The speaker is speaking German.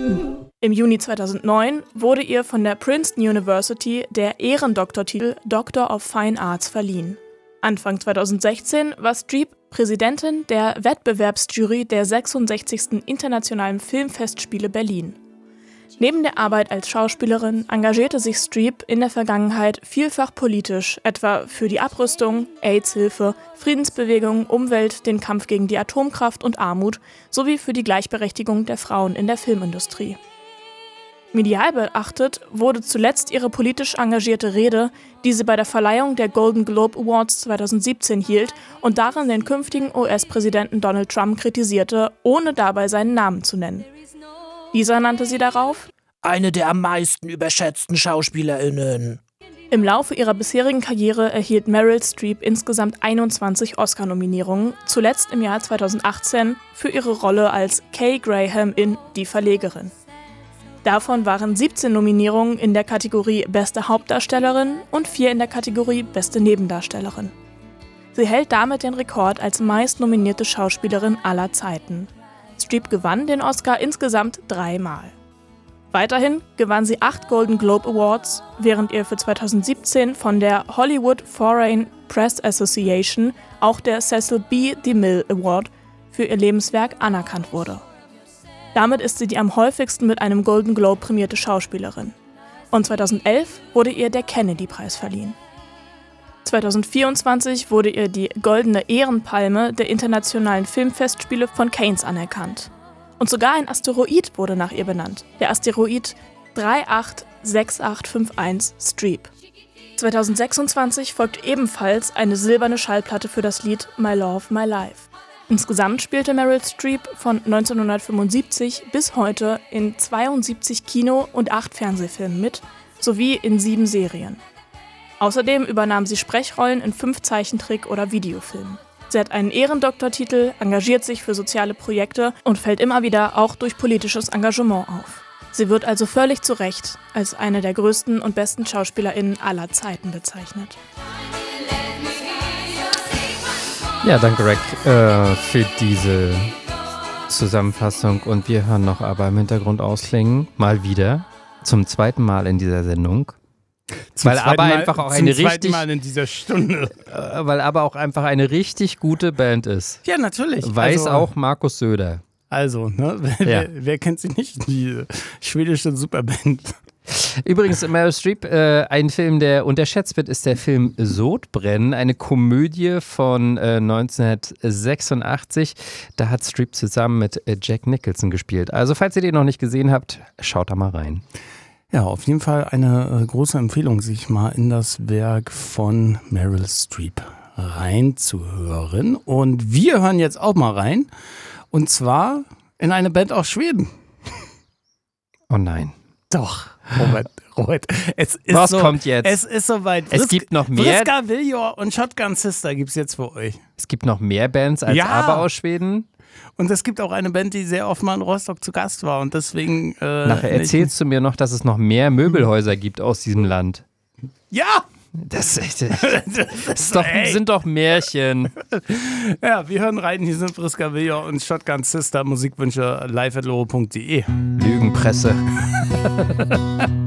Im Juni 2009 wurde ihr von der Princeton University der Ehrendoktortitel Doctor of Fine Arts verliehen. Anfang 2016 war Streep Präsidentin der Wettbewerbsjury der 66. Internationalen Filmfestspiele Berlin. Neben der Arbeit als Schauspielerin engagierte sich Streep in der Vergangenheit vielfach politisch, etwa für die Abrüstung, AIDS-Hilfe, Friedensbewegung, Umwelt, den Kampf gegen die Atomkraft und Armut sowie für die Gleichberechtigung der Frauen in der Filmindustrie. Medial beachtet wurde zuletzt ihre politisch engagierte Rede, die sie bei der Verleihung der Golden Globe Awards 2017 hielt und darin den künftigen US-Präsidenten Donald Trump kritisierte, ohne dabei seinen Namen zu nennen. Dieser nannte sie darauf eine der am meisten überschätzten SchauspielerInnen. Im Laufe ihrer bisherigen Karriere erhielt Meryl Streep insgesamt 21 Oscar-Nominierungen, zuletzt im Jahr 2018 für ihre Rolle als Kay Graham in Die Verlegerin. Davon waren 17 Nominierungen in der Kategorie Beste Hauptdarstellerin und 4 in der Kategorie Beste Nebendarstellerin. Sie hält damit den Rekord als meistnominierte Schauspielerin aller Zeiten. Streep gewann den Oscar insgesamt 3 Mal. Weiterhin gewann sie 8 Golden Globe Awards, während ihr für 2017 von der Hollywood Foreign Press Association auch der Cecil B. DeMille Award für ihr Lebenswerk anerkannt wurde. Damit ist sie die am häufigsten mit einem Golden Globe prämierte Schauspielerin. Und 2011 wurde ihr der Kennedy-Preis verliehen. 2024 wurde ihr die Goldene Ehrenpalme der Internationalen Filmfestspiele von Cannes anerkannt. Und sogar ein Asteroid wurde nach ihr benannt, der Asteroid 386851 Streep. 2026 folgt ebenfalls eine silberne Schallplatte für das Lied My Love, My Life. Insgesamt spielte Meryl Streep von 1975 bis heute in 72 Kino- und 8 Fernsehfilmen mit, sowie in 7 Serien. Außerdem übernahm sie Sprechrollen in 5 Zeichentrick- oder Videofilmen. Sie hat einen Ehrendoktortitel, engagiert sich für soziale Projekte und fällt immer wieder auch durch politisches Engagement auf. Sie wird also völlig zu Recht als eine der größten und besten SchauspielerInnen aller Zeiten bezeichnet. Ja, danke Greg für diese Zusammenfassung und wir hören noch aber im Hintergrund ausklingen, mal wieder, zum zweiten Mal in dieser Sendung. Weil aber einfach auch eine richtig Mal in dieser Stunde. Weil aber auch einfach eine richtig gute Band ist. Ja, natürlich. Weiß also, auch Markus Söder. Also, ne, wer kennt sie nicht? Die schwedische Superband. Übrigens, Meryl Streep, ein Film, der unterschätzt wird, ist der Film Sodbrennen, eine Komödie von 1986. Da hat Streep zusammen mit Jack Nicholson gespielt. Also, falls ihr den noch nicht gesehen habt, schaut da mal rein. Ja, auf jeden Fall eine große Empfehlung, sich mal in das Werk von Meryl Streep reinzuhören. Und wir hören jetzt auch mal rein. Und zwar in eine Band aus Schweden. Oh nein. Doch, Robert. Es ist Was so, kommt jetzt? Es ist soweit. Es gibt noch mehr. Friska Viljor und Shotgun Sister gibt es jetzt für euch. Es gibt noch mehr Bands als Aber aus Schweden. Und es gibt auch eine Band, die sehr oft mal in Rostock zu Gast war und deswegen... Nachher erzählst du mir noch, dass es noch mehr Möbelhäuser gibt aus diesem Land. Ja! Das sind doch Märchen. Ja, wir hören rein. Hier sind Friska Viljor und Shotgun Sister. Musikwünsche live@loro.de. Lügenpresse.